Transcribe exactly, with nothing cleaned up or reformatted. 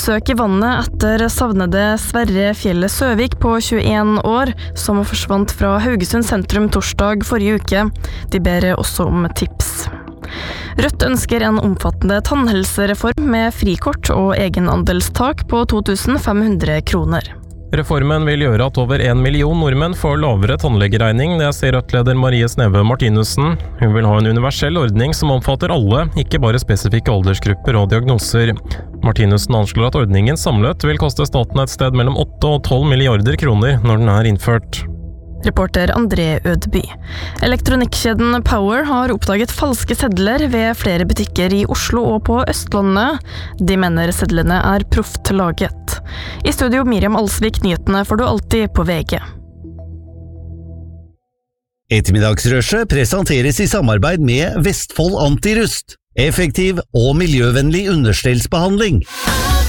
søk i vannet etter savnede Sverre Fjelle Søvik på tjueen år, som forsvant fra Haugesund sentrum torsdag forrige uke. De ber også om tips. Rødt ønsker en omfattende tannhelsereform med frikort og egenandelstak på to tusen fem hundre kroner. Reformen vil gjøre at over en million nordmenn får lavere tannlegeregning, det sier Rødt-leder Marie Sneve Martinussen. Hun vil ha en universell ordning som omfatter alle, ikke bare spesifikke aldersgrupper og diagnoser. Martinussen anslår at ordningen samlet vil koste staten et sted mellom åtte og tolv milliarder kroner når den er innført. Reporter André Ødby. Elektronikkjeden Power har oppdaget falske sedler ved flere butikker i Oslo og på Østlandet. De mener sedlene er proft laget. I studio Miriam Alsvik, nyhetene får du alltid på V G. Ettermiddagsrushet presenteres i samarbeid med Vestfold Antirust. Effektiv og miljøvennlig understellsbehandling.